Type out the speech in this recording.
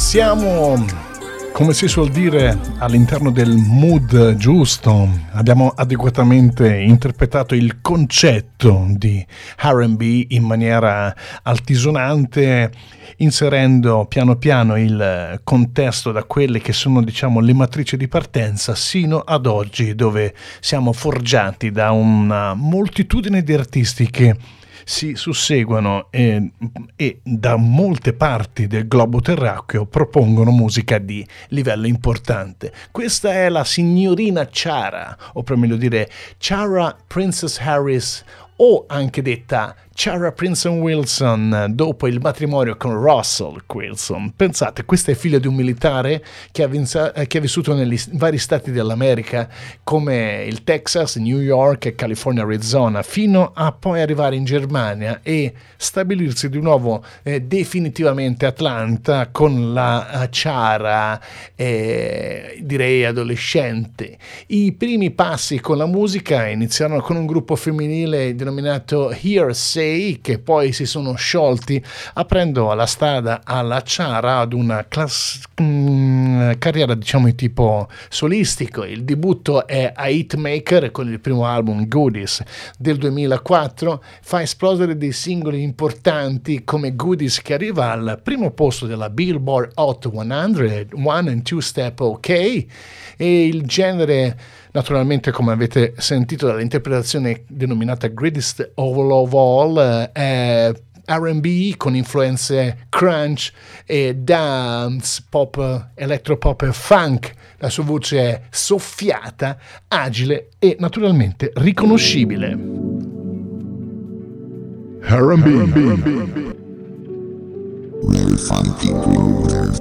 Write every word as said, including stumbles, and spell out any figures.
Siamo, come si suol dire, all'interno del mood giusto. Abbiamo adeguatamente interpretato il concetto di R and B in maniera altisonante, inserendo piano piano il contesto da quelle che sono, diciamo, le matrici di partenza sino ad oggi, dove siamo forgiati da una moltitudine di artisti che si susseguono e, e da molte parti del globo terracqueo propongono musica di livello importante. Questa è la signorina Ciara, o per meglio dire Ciara Princess Harris, o anche detta Ciara Princeton Wilson, dopo il matrimonio con Russell Wilson. Pensate, questa è figlia di un militare che ha, vinza, che ha vissuto negli vari stati dell'America, come il Texas, New York, California, Arizona, fino a poi arrivare in Germania e stabilirsi di nuovo eh, definitivamente a Atlanta con la uh, Ciara, eh, direi adolescente. I primi passi con la musica iniziarono con un gruppo femminile denominato Hearsay, che poi si sono sciolti, aprendo la strada alla Ciara ad una class- mh, carriera, diciamo, di tipo solistico. Il debutto è a Hitmaker con il primo album Goodies del duemilaquattro, fa esplodere dei singoli importanti come Goodies, che arriva al primo posto della Billboard Hot cento, One and Two Step OK, e il genere, naturalmente, come avete sentito dall'interpretazione denominata Greatest of All, è R and B con influenze crunch e dance, pop, electropop e funk. La sua voce è soffiata, agile e naturalmente riconoscibile. R and B. Very funky groove.